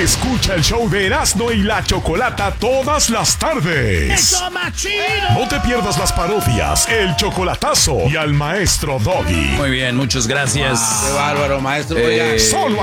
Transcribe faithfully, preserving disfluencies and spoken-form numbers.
Escucha el show de Erasmo y la Chocolata todas las tardes. ¡Eso, machino! No te pierdas las parodias, el chocolatazo y al maestro Doggy. Muy bien, muchas gracias. Qué bárbaro, maestro. Eh, Oiga. Solo